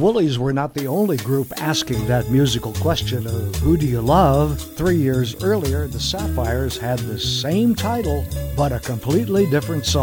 Woolies were not the only group asking that musical question of who do you love? 3 years earlier, the Sapphires had the same title, but a completely different song.